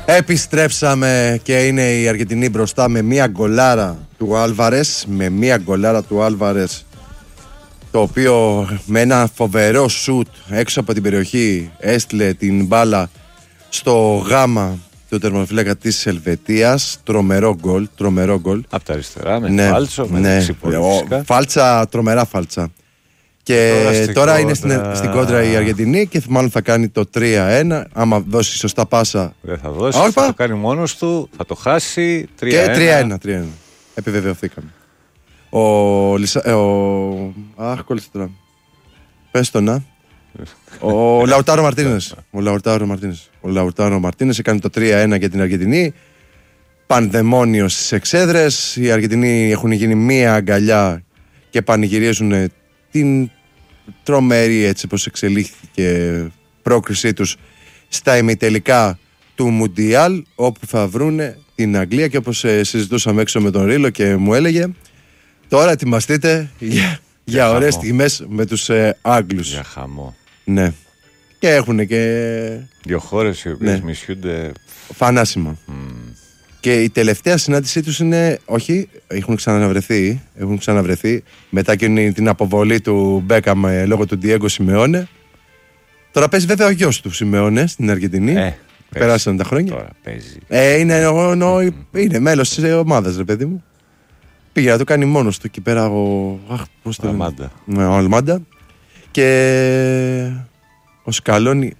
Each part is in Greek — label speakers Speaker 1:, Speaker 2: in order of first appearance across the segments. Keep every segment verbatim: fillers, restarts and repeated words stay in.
Speaker 1: Επιστρέψαμε και είναι η Αργεντινή μπροστά με μία γκολάρα του Άλβαρες. Με μία γκολάρα του Άλβαρες, το οποίο με ένα φοβερό σουτ έξω από την περιοχή έστειλε την μπάλα στο γάμα του τερματοφύλακα της Ελβετίας. Τρομερό γκολ, τρομερό γκολ.
Speaker 2: Από τα αριστερά, με
Speaker 1: ναι,
Speaker 2: φάλτσο, με
Speaker 1: ναι,
Speaker 2: ξυπολίσκα.
Speaker 1: Φάλτσα, τρομερά φάλτσα. Και τώρα, τώρα είναι στην, στην κόντρα η Αργεντινή και μάλλον θα κάνει το τρία ένα. Άμα δώσει σωστά πάσα.
Speaker 2: Δεν θα δώσει,
Speaker 1: Όρπα.
Speaker 2: θα το κάνει μόνος του, θα το χάσει. τρία ένα.
Speaker 1: Και τρία ένα. Επιβεβαιωθήκαμε. Ο. Λισα... ε, ο... Αχ, κόλλησε τώρα. Πες το να. Ο Λαουτάρο Μαρτίνες. Ο Λαουτάρο Μαρτίνες. Ο Λαουτάρο Μαρτίνες έκανε το τρία ένα για την Αργεντινή. Πανδαιμόνιο στις εξέδρες. Οι Αργεντινοί έχουν γίνει μία αγκαλιά και πανηγυρίζουν την τρομερή, έτσι πως εξελίχθηκε, πρόκρισή τους στα ημιτελικά του Μουντιάλ, όπου θα βρούνε την Αγγλία. Και όπως ε, συζητούσαμε έξω με τον Ρίλο και μου έλεγε, τώρα ετοιμαστείτε για, για, για ωραίες στιγμές με τους ε, Άγγλους.
Speaker 2: Για χαμό.
Speaker 1: Ναι. Και έχουν και
Speaker 2: δύο χώρες οι οποίες
Speaker 1: ναι,
Speaker 2: μισιούνται
Speaker 1: φανάσιμα. Mm. Και η τελευταία συνάντησή τους είναι, όχι, έχουν ξαναβρεθεί, έχουν ξαναβρεθεί μετά και την αποβολή του Μπέκαμ λόγω του Ντιέγκο Σιμεώνε. Τώρα παίζει βέβαια ο γιος του Σιμεώνε στην Αργεντινή.
Speaker 2: Ε,
Speaker 1: Περάσαν τα χρόνια.
Speaker 2: Τώρα παίζει.
Speaker 1: Ε, είναι, ο, ο, είναι μέλος της ομάδας, ρε παιδί μου. Πήγε να το κάνει μόνος του εκεί πέρα ο. Αχ, πώς το λένε.
Speaker 2: Αλμάντα.
Speaker 1: Ναι, ο Αλμάντα. Και ο Σκαλόνι.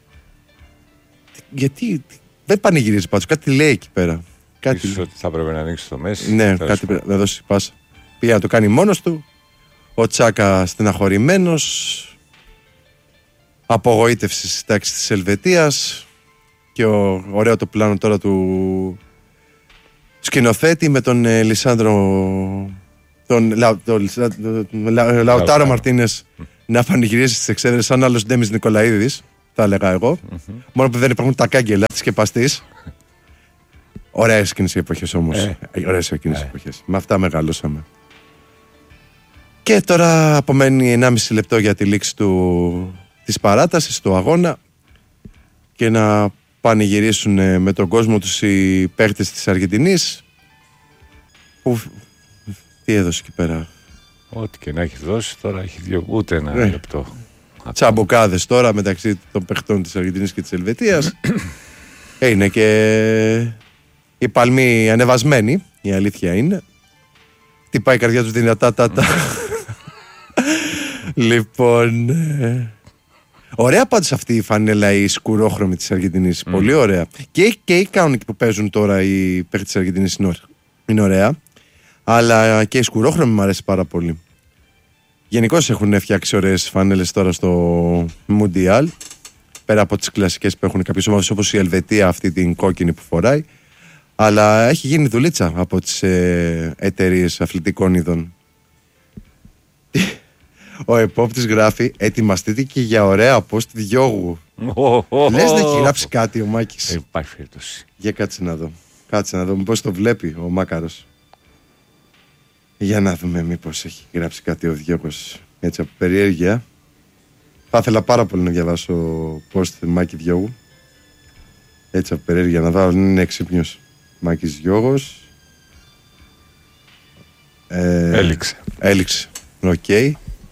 Speaker 1: Γιατί δεν πανηγυρίζει πάντως, κάτι λέει εκεί πέρα. Κάτι...
Speaker 2: Ίσως ότι θα πρέπει να ανοίξει το μέση.
Speaker 1: Ναι, κάτι πρέπει να δώσει πάσα. Πήγε να το κάνει μόνος του. Ο Τσάκα στεναχωρημένος. Απογοήτευση στις τάξεις της Ελβετίας. Και ο, ωραίο το πλάνο τώρα του σκηνοθέτη με τον ε, Λισάνδρο. Τον Λα, το, Λα, το, Λα, Λαουτάρο Μαρτίνες να πανηγυρίσει στις εξέδρες σαν άλλος Ντέμις Νικολαίδης, θα έλεγα εγώ. Mm-hmm. Μόνο που δεν υπάρχουν τα κάγκελα της σκεπαστής. Ωραίες εκείνες οι εποχές όμως. Ε, Ωραίες εκείνες οι ε. εποχές. Με αυτά μεγαλώσαμε. Και τώρα απομένει ενάμιση λεπτό για τη λήξη του, της παράτασης του αγώνα και να πανηγυρίσουν με τον κόσμο τους οι παίχτες της Αργεντινής. Που... Τι έδωσε εκεί πέρα.
Speaker 2: Ό,τι και να έχει δώσει τώρα έχει δύο, ούτε ένα ε. λεπτό.
Speaker 1: Τσαμπουκάδες τώρα μεταξύ των παιχτών της Αργεντινής και της Ελβετίας. Είναι και η παλμή ανεβασμένη, η αλήθεια είναι. Τι πάει η καρδιά τους δυνατά τα τα. Λοιπόν, ε... ωραία πάντως αυτή η φανέλα η σκουρόχρωμη της Αργεντινής. Mm. Πολύ ωραία. Και, και οι κανονικοί που παίζουν τώρα οι παίχτες της Αργεντινής είναι ωραία. Αλλά και η σκουρόχρωμη μου αρέσει πάρα πολύ. Γενικώς έχουν φτιάξει ωραίες φανέλες τώρα στο Μουντιάλ. Πέρα από τις κλασικές που έχουν κάποιες ομάδες όπως η Ελβετία, αυτή την κόκκινη που φοράει. Αλλά έχει γίνει δουλίτσα από τις ε, εταιρείες αθλητικών ειδών. Ο επόπτης γράφει, ετοιμαστείτε και για ωραία post διόγου. Λες να έχει γράψει κάτι ο Μάκης.
Speaker 2: Ε, υπάρχει περίπτωση.
Speaker 1: Για κάτσε να δω. Κάτσε να δω μήπως το βλέπει ο Μάκαρος. Για να δούμε μήπως έχει γράψει κάτι ο Διόγος. Έτσι από περιέργεια. Θα ήθελα πάρα πολύ να διαβάσω post Μάκη Διόγου. Έτσι από περιέργεια να δω αν είναι έξυπνιος. Μάκης Διόγος. Ε,
Speaker 2: έληξε.
Speaker 1: Έληξε. Οκ. Okay.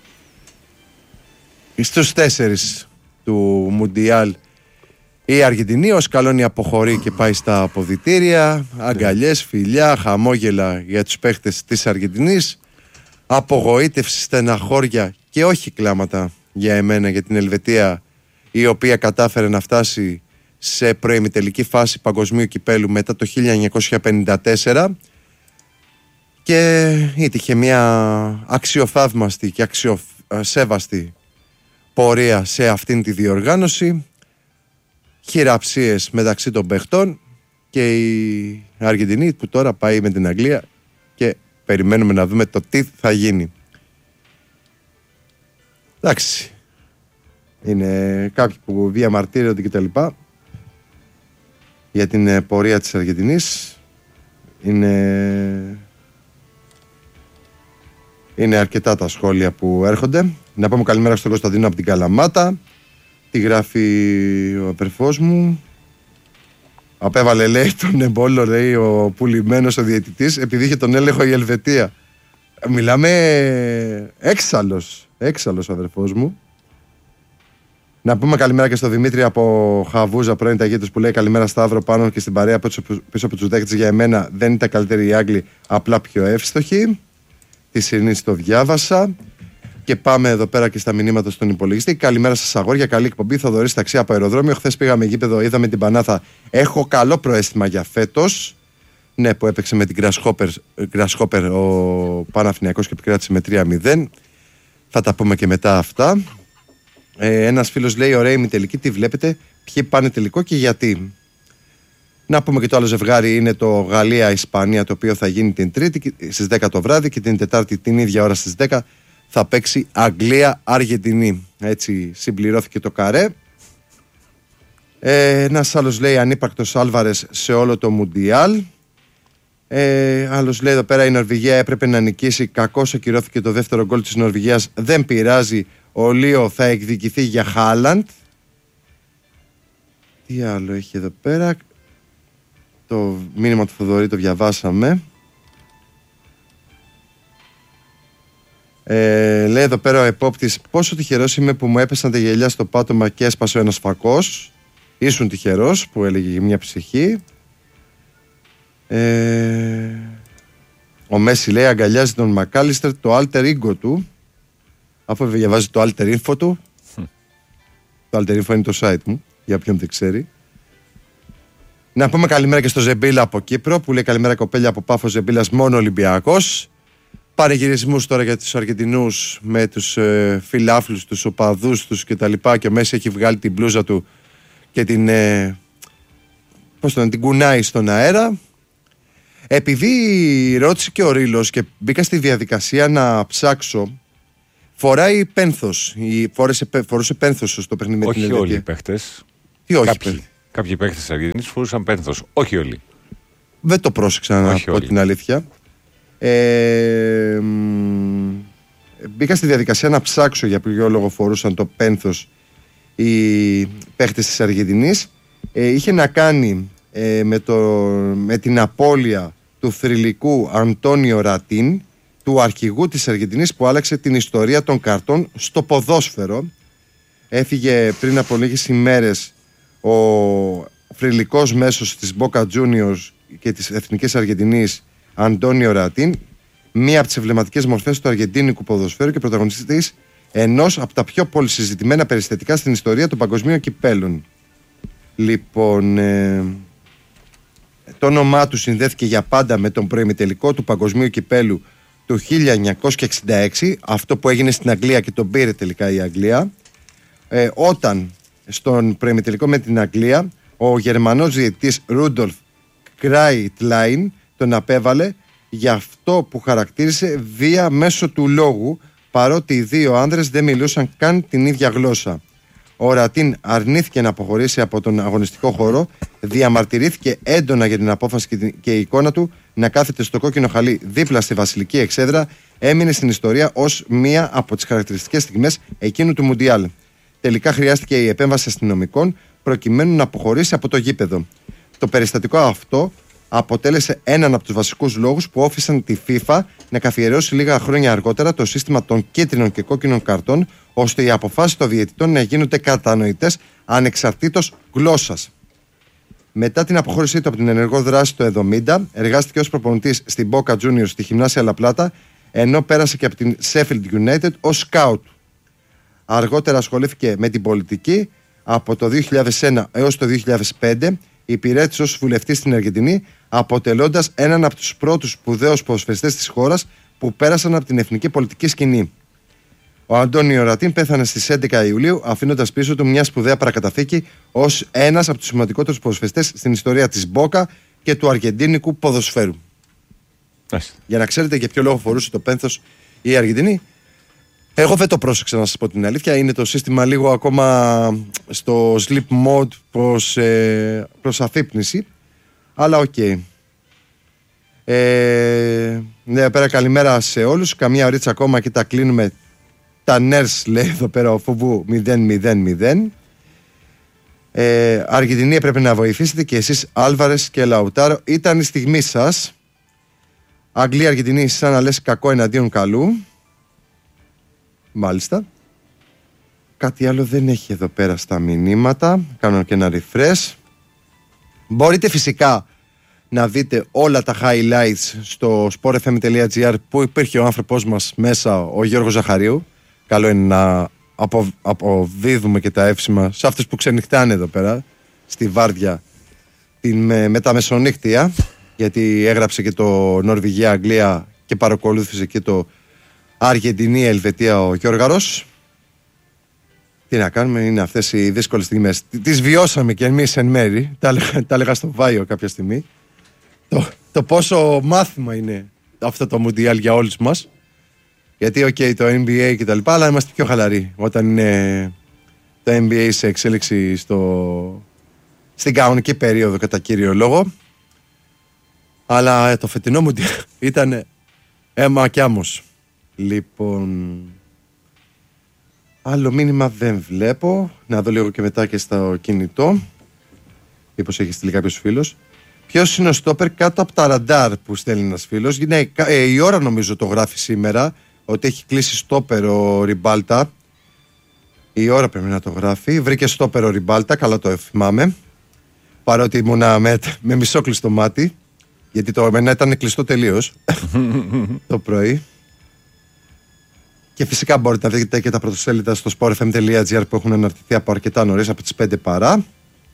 Speaker 1: Στους τέσσερις του Μουντιάλ η Αργεντινή, ο Σκαλόνι αποχωρεί και πάει στα αποδυτήρια. Αγκαλιές, φιλιά, χαμόγελα για τους παίχτες της Αργεντινής. Απογοήτευση, στεναχώρια και όχι κλάματα για εμένα, για την Ελβετία, η οποία κατάφερε να φτάσει σε προημιτελική φάση παγκοσμίου κυπέλου μετά το χίλια εννιακόσια πενήντα τέσσερα και ήτυχε μια αξιοθαύμαστη και αξιοσέβαστη πορεία σε αυτήν τη διοργάνωση. Χειραψίες μεταξύ των παιχτών και η Αργεντινή που τώρα πάει με την Αγγλία και περιμένουμε να δούμε το τι θα γίνει. Εντάξει, είναι κάποιοι που διαμαρτύρονται και τα λοιπά για την πορεία της Αργεντινής. Είναι είναι αρκετά τα σχόλια που έρχονται. Να πούμε καλημέρα στον Κωνσταντίνο από την Καλαμάτα. Τι γράφει ο αδερφός μου. Απέβαλε, λέει, τον εμπόλο, λέει, ο πουλημένος ο διαιτητής, επειδή είχε τον έλεγχο η Ελβετία. Μιλάμε έξαλλος, έξαλλος ο αδερφός μου. Να πούμε καλημέρα και στο Δημήτρη από Χαβούζα, πρώην ταγίτος, που λέει καλημέρα Σταύρο, πάνω και στην παρέα πίσω από τους δέκτες. Για εμένα δεν ήταν καλύτεροι οι Άγγλοι, απλά πιο εύστοχοι. Τη Συρνή το διάβασα. Και πάμε εδώ πέρα και στα μηνύματα στον υπολογιστή. Καλημέρα σας αγόρια, καλή εκπομπή. Θοδωρής ταξί από αεροδρόμιο. Χθες πήγαμε γήπεδο, είδαμε την Πανάθα. Έχω καλό προαίσθημα για φέτος. Ναι, που έπαιξε με την Grasshopper, Grasshopper ο Παναθηναϊκός και επικράτησε με τρία μηδέν. Θα τα πούμε και μετά αυτά. Ε, ένας φίλος λέει: ωραία ημιτελική, τι βλέπετε, ποιοι πάνε τελικό και γιατί. Να πούμε και το άλλο ζευγάρι είναι το Γαλλία-Ισπανία, το οποίο θα γίνει την Τρίτη στις δέκα το βράδυ και την Τετάρτη την ίδια ώρα στις δέκα θα παίξει Αγγλία-Αργεντινή. Έτσι συμπληρώθηκε το καρέ. Ε, ένας άλλος λέει ανύπαρκτος Άλβαρες σε όλο το Μουντιάλ. Ε, άλλος λέει εδώ πέρα η Νορβηγία έπρεπε να νικήσει. Κακώς ακυρώθηκε το δεύτερο γκολ της Νορβηγίας. Δεν πειράζει. Ο Λίο θα εκδικηθεί για Χάλαντ. Τι άλλο έχει εδώ πέρα. Το μήνυμα του Θοδωρή το διαβάσαμε. Ε, λέει εδώ πέρα ο επόπτης: πόσο τυχερός είμαι που μου έπεσαν τα γελιά στο πάτωμα και έσπασε ο ένας φακός. Ήσουν τυχερός, που έλεγε μια ψυχή. ε, Ο Μέση λέει αγκαλιάζει τον Μακάλιστερ, το alter ego του, αφού διαβάζει το alter info του. hm. Το alter info είναι το site μου, για ποιον δεν ξέρει. Να πούμε καλημέρα και στο Ζεμπίλα από Κύπρο, που λέει καλημέρα κοπέλια από Πάφο, Ζεμπίλας μόνο Ολυμπιακός. Παρεγυρισμούς τώρα για τους Αργεντινούς με τους ε, φιλάφλους, τους οπαδούς τους κτλ. Και, και ο Μέση έχει βγάλει την μπλούζα του και την, ε, πώς το, την κουνάει στον αέρα. Επειδή ρώτησε και ο Ρήλος και μπήκα στη διαδικασία να ψάξω, φοράει πένθος. Η, φόρεσε, φορούσε πένθος στο παιχνίδι με την Ελβετία.
Speaker 2: Όχι όλοι οι παίχτες.
Speaker 1: Τι όχι.
Speaker 2: Κάποιοι, κάποιοι παίχτες της Αργεντινής φορούσαν πένθος. Όχι όλοι.
Speaker 1: Δεν το πρόσεξα να πω την αλήθεια. Ε, μπήκα στη διαδικασία να ψάξω για ποιο λόγο φορούσαν το πένθος οι παίχτες της Αργεντινής. ε, είχε να κάνει ε, με, το, με την απώλεια του θρυλικού Αντώνιο Ρατίν, του αρχηγού της Αργεντινής, που άλλαξε την ιστορία των καρτών στο ποδόσφαιρο. Έφυγε πριν από λίγες ημέρες ο θρυλικός μέσος της Boca Juniors και της Εθνικής Αργεντινής, Αντώνιο Ρατίν, μία από τις εμβληματικές μορφές του αργεντίνικου ποδοσφαίρου και πρωταγωνιστής ενός από τα πιο πολυσυζητημένα περιστατικά στην ιστορία των παγκοσμίων κυπέλων. Λοιπόν, ε, το όνομά του συνδέθηκε για πάντα με τον προημιτελικό του παγκοσμίου κυπέλου του χίλια εννιακόσια εξήντα έξι, αυτό που έγινε στην Αγγλία και τον πήρε τελικά η Αγγλία, ε, όταν στον προημιτελικό με την Αγγλία ο Γερμανός διαιτητής Ρούντολφ Κράιτλάιν τον απέβαλε για αυτό που χαρακτήρισε βία μέσω του λόγου, παρότι οι δύο άνδρες δεν μιλούσαν καν την ίδια γλώσσα. Ο Ρατίν αρνήθηκε να αποχωρήσει από τον αγωνιστικό χώρο, διαμαρτυρήθηκε έντονα για την απόφαση και, την, και η εικόνα του να κάθεται στο κόκκινο χαλί δίπλα στη Βασιλική Εξέδρα έμεινε στην ιστορία ως μία από τις χαρακτηριστικές στιγμές εκείνου του Μουντιάλ. Τελικά χρειάστηκε η επέμβαση αστυνομικών προκειμένου να αποχωρήσει από το γήπεδο. Το περιστατικό αυτό αποτέλεσε έναν από τους βασικούς λόγους που όφησαν τη FIFA να καθιερώσει λίγα χρόνια αργότερα το σύστημα των κίτρινων και κόκκινων καρτών, ώστε οι αποφάσεις των διαιτητών να γίνονται κατανοητές ανεξαρτήτως γλώσσας. Μετά την αποχώρησή του από την ενεργό δράση το εβδομήντα, εργάστηκε ως προπονητής στην Boca Juniors στη Γυμνάσια Λαπλάτα, ενώ πέρασε και από την Sheffield United ως σκάουτ. Αργότερα ασχολήθηκε με την πολιτική. Από το δύο χιλιάδες ένα έως το δύο χιλιάδες πέντε υπηρέτησε ως βουλευτής στην Αργεντινή, αποτελώντας έναν από τους πρώτους σπουδαίους ποδοσφαιριστές της χώρας που πέρασαν από την εθνική πολιτική σκηνή. Ο Αντώνιο Ρατίν πέθανε στις έντεκα Ιουλίου, αφήνοντας πίσω του μια σπουδαία παρακαταθήκη ως ένας από τους σημαντικότερους ποδοσφαιριστές στην ιστορία της Μπόκα και του αργεντίνικου ποδοσφαίρου. Άς. Για να ξέρετε για ποιο λόγο φορούσε το πένθος η Αργεντινή. Εγώ δεν το πρόσεξα, να σας πω την αλήθεια. Είναι το σύστημα λίγο ακόμα στο sleep mode προς, ε, προς αφύπνιση. Αλλά οκ. Okay. Ε, ναι, πέρα καλημέρα σε όλους. Καμία ωρίτσα ακόμα και τα κλείνουμε. Τα νερς λέει εδώ πέρα ο Φοβού μηδέν μηδέν μηδέν. Ε, Αργεντινή έπρεπε να βοηθήσετε και εσείς Άλβαρες και Λαουτάρο. Ήταν η στιγμή σας. Αγγλία, Αργεντινή, σαν να λες κακό εναντίον καλού. Μάλιστα. Κάτι άλλο δεν έχει εδώ πέρα στα μηνύματα. Κάνω και ένα refresh. Μπορείτε φυσικά να δείτε όλα τα highlights στο sport f m dot g r που υπήρχε ο άνθρωπός μας μέσα, ο Γιώργος Ζαχαρίου. Καλό είναι να απο, αποδίδουμε και τα εύσημα σε αυτούς που ξενυχτάνε εδώ πέρα στη Βάρδια την, με, με τα μεσονύχτια, γιατί έγραψε και το Νορβηγία-Αγγλία και παρακολούθησε και το Αργεντινή-Ελβετία ο Γιώργαρος. Τι να κάνουμε, είναι αυτές οι δύσκολες στιγμές. Τις βιώσαμε και εμείς εν μέρη. Τα, τα έλεγα στο Βάιο κάποια στιγμή. Το, το πόσο μάθημα είναι αυτό το Μουντιάλ για όλους μας. Γιατί, οκ, okay, το N B A και τα λοιπά, αλλά είμαστε πιο χαλαροί όταν είναι το N B A σε εξέλιξη στο, στην κανονική περίοδο κατά κύριο λόγο. Αλλά το φετινό Μουντιάλ ήταν αίμα κι άμμος. Λοιπόν, άλλο μήνυμα δεν βλέπω. Να δω λίγο και μετά και στο κινητό. Μήπως έχει στείλει κάποιος φίλος. Ποιος είναι ο στόπερ κάτω από τα ραντάρ που στέλνει ένας φίλος. Ναι, ε, η ώρα νομίζω το γράφει σήμερα ότι έχει κλείσει στόπερ ο Ριμπάλτα. Η ώρα πρέπει να το γράφει. Βρήκε στόπερ ο Ριμπάλτα, καλά το θυμάμαι. Παρότι ήμουνα με, με μισό κλειστό μάτι. Γιατί το εμένα ήταν κλειστό τελείως το πρωί. Και φυσικά μπορείτε να δείτε και τα πρωτοσέλιδα στο sport f m dot g r που έχουν αναρτηθεί από αρκετά νωρίς, από τις πέντε παρά.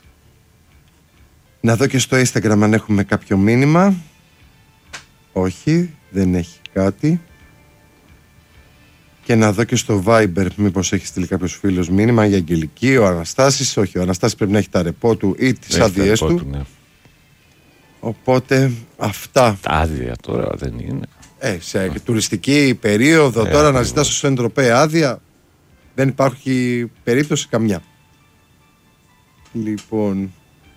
Speaker 1: Να δω και στο Instagram αν έχουμε κάποιο μήνυμα. Όχι, δεν έχει κάτι. Και να δω και στο Viber μήπως έχει στείλει κάποιος φίλος μήνυμα για Αγγελική, ο Αναστάσης. Όχι, ο Αναστάσης πρέπει να έχει τα ρεπό του ή τις άδειές του, του ναι. Οπότε αυτά.
Speaker 2: Τα άδεια τώρα δεν είναι.
Speaker 1: Ε, σε yeah. τουριστική περίοδο yeah, τώρα yeah. να ζητάς στο Σεντροπέ άδεια δεν υπάρχει περίπτωση καμιά. Λοιπόν,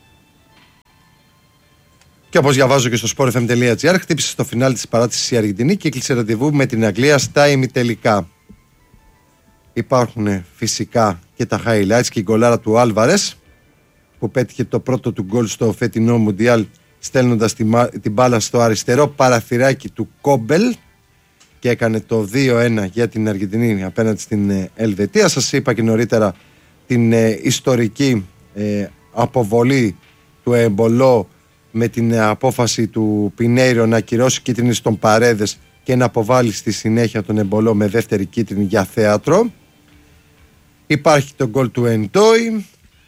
Speaker 1: και όπως διαβάζω και στο sport f m dot g r, χτύπησε στο φινάλι της παράτησης η Αργεντινή και έκλεισε ραντεβού με την Αγγλία στα ημιτελικά. Υπάρχουν φυσικά και τα highlights και η γκολάρα του Άλβαρες που πέτυχε το πρώτο του γκολ στο φετινό Μουντιάλ στέλνοντας την, την μπάλα στο αριστερό παραθυράκι του Κόμπελ και έκανε το δύο ένα για την Αργεντινή απέναντι στην Ελβετία. Σας είπα και νωρίτερα την ε, ιστορική ε, αποβολή του Εμπολό με την απόφαση του Πινέιρο να ακυρώσει κίτρινη στον Παρέδες και να αποβάλει στη συνέχεια τον Εμπολό με δεύτερη κίτρινη για θέατρο. Υπάρχει το γκολ του Εντόι.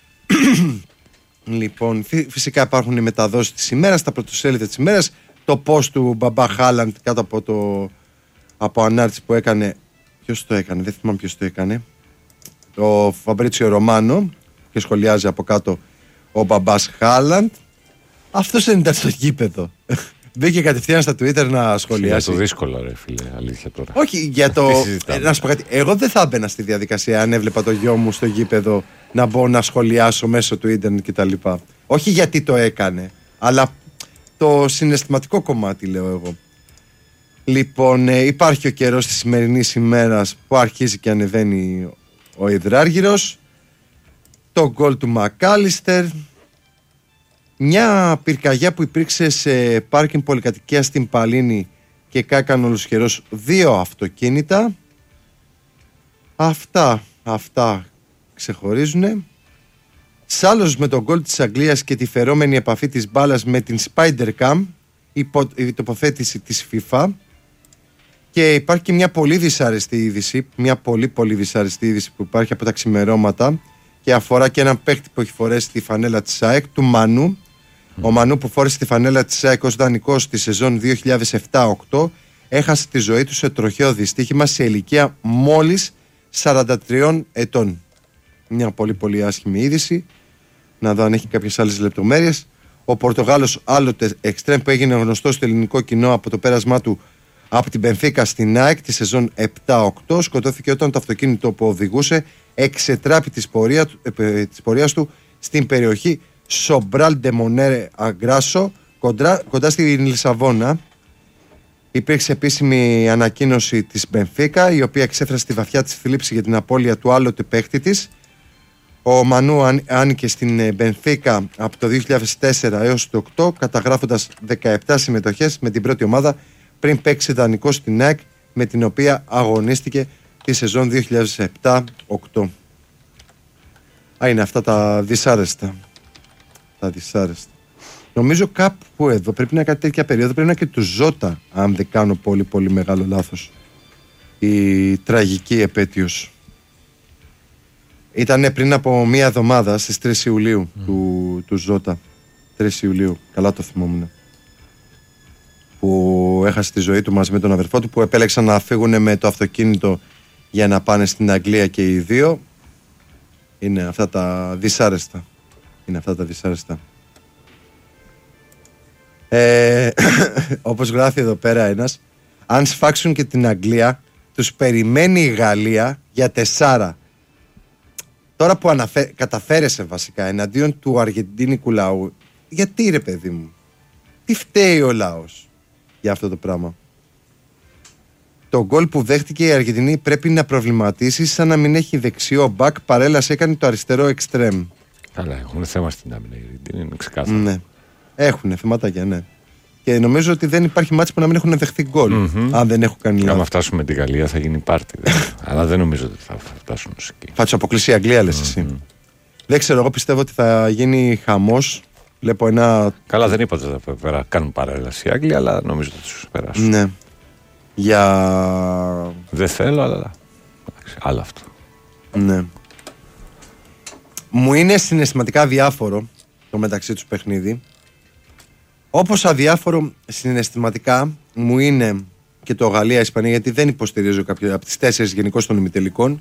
Speaker 1: Λοιπόν, φυσικά υπάρχουν οι μεταδόσεις της ημέρας, τα πρωτοσέλιδα της ημέρας, το post του Μπαμπά Χάλαντ κάτω από το από ανάρτηση που έκανε. Ποιος το έκανε, δεν θυμάμαι ποιος το έκανε. Ο Φαμπρίτσιο Ρωμάνο και σχολιάζει από κάτω ο Μπαμπάς Χάλαντ. Αυτός δεν ήταν στο γήπεδο. Μπήκε κατευθείαν στα Twitter να σχολιάσει.
Speaker 2: Για το δύσκολο, ρε φίλε, αλήθεια τώρα.
Speaker 1: Όχι, για το. ε, να σου πω κάτι. Εγώ δεν θα έμπαινα στη διαδικασία αν έβλεπα το γιο μου στο γήπεδο να μπω να σχολιάσω μέσω του ίντερνετ κτλ. Όχι γιατί το έκανε, αλλά το συναισθηματικό κομμάτι, λέω εγώ. Λοιπόν, ε, υπάρχει ο καιρός της σημερινής ημέρας που αρχίζει και ανεβαίνει ο υδράργυρος. Το γκολ του Μακάλιστερ. Μια πυρκαγιά που υπήρξε σε πάρκινγκ πολυκατοικία στην Παλίνη και κάκανε ολοσχερός δύο αυτοκίνητα. Αυτά, αυτά ξεχωρίζουν. Σάλος με τον γκολ της Αγγλίας και τη φερόμενη επαφή της μπάλας με την Spider Cam, η τοποθέτηση της FIFA. Και υπάρχει και μια πολύ δυσάρεστη είδηση, μια πολύ πολύ δυσάρεστη είδηση που υπάρχει από τα ξημερώματα και αφορά και έναν παίκτη που έχει φορέσει τη φανέλα της ΑΕΚ, του Μανού. Mm. Ο Μανού που φόρεσε τη φανέλα της ΑΕΚ ως δανεικός στη σεζόν δύο χιλιάδες επτά οκτώ έχασε τη ζωή του σε τροχαίο δυστύχημα σε ηλικία μόλις σαράντα τριών ετών. Μια πολύ πολύ άσχημη είδηση. Να δω αν έχει κάποιες άλλες λεπτομέρειες. Ο Πορτογάλος άλλοτε εξτρέμ που έγινε γνωστό στο ελληνικό κοινό από το πέρασμά του από την Μπενφίκα στην ΑΕΚ τη σεζόν επτά οκτώ σκοτώθηκε όταν το αυτοκίνητο που οδηγούσε εξετράπη της, πορεία, ε, της πορείας του στην περιοχή Σομπράλ ντε Μονέρε Αγκράσο κοντά, κοντά στην Λισαβόνα. Υπήρξε επίσημη ανακοίνωση της Μπενφίκα, η οποία εξέφρασε τη βαθιά της θλίψη για την απώλεια του άλλοτε παίκτη της. Ο Μανού άνοικε στην Μπενφίκα από το δύο χιλιάδες τέσσερα έως το οκτώ, καταγράφοντας δεκαεπτά συμμετοχές με την πρώτη ομάδα, πριν παίξει δανεικό στην ΑΕΚ, με την οποία αγωνίστηκε τη σεζόν δύο χιλιάδες επτά οκτώ. Α, είναι αυτά τα δυσάρεστα. Τα δυσάρεστα. Νομίζω κάπου εδώ πρέπει να είναι κάτι τέτοια περίοδο, πρέπει να είναι και του Ζώτα, αν δεν κάνω πολύ πολύ μεγάλο λάθος, η τραγική επέτειος. Ήταν πριν από μία εβδομάδα στις τρεις Ιουλίου mm. του, του Ζώτα. τρεις Ιουλίου, καλά το θυμόμουν. Που έχασε τη ζωή του μαζί με τον αδερφό του, που επέλεξαν να φύγουν με το αυτοκίνητο για να πάνε στην Αγγλία και οι δύο. Είναι αυτά τα δυσάρεστα. Είναι αυτά τα δυσάρεστα. Ε, όπως γράφει εδώ πέρα ένας, αν σφάξουν και την Αγγλία, τους περιμένει η Γαλλία για τεσσάρα. Τώρα που αναφέ... καταφέρεσαι βασικά εναντίον του αργεντίνικου λαού, γιατί ρε παιδί μου, τι φταίει ο λαός για αυτό το πράγμα? Το γκολ που δέχτηκε η Αργεντινή πρέπει να προβληματίσει, σαν να μην έχει δεξιό μπακ, παρέλαση έκανε το αριστερό εξτρέμ.
Speaker 2: Καλά, έχουν θέμα στην άμυνα, είναι ξεκάθαρο.
Speaker 1: Ναι, έχουν θεματάκια, ναι. Και νομίζω ότι δεν υπάρχει μάτς που να μην έχουν δεχθεί γκολ. Mm-hmm. Αν δεν έχω κάνει λάθος.
Speaker 2: Αν φτάσουμε με τη Γαλλία θα γίνει πάρτι. Αλλά δεν νομίζω ότι θα φτάσουν ως εκεί.
Speaker 1: Θα τους αποκλείσει η Αγγλία, λες εσύ. Mm-hmm. Δεν ξέρω, εγώ πιστεύω ότι θα γίνει χαμός. Βλέπω ένα.
Speaker 2: Καλά, δεν είπα ότι θα κάνουν παρέλαση οι Άγγλοι, αλλά νομίζω ότι θα τους περάσουν.
Speaker 1: Ναι. Για.
Speaker 2: Δεν θέλω, αλλά. Άλλο αυτό.
Speaker 1: Ναι. Μου είναι συναισθηματικά αδιάφορο το μεταξύ τους παιχνίδι. Όπως αδιάφορο συναισθηματικά μου είναι και το Γαλλία-Ισπανία, γιατί δεν υποστηρίζω κάποιο από τις τέσσερις γενικώς των ημιτελικών.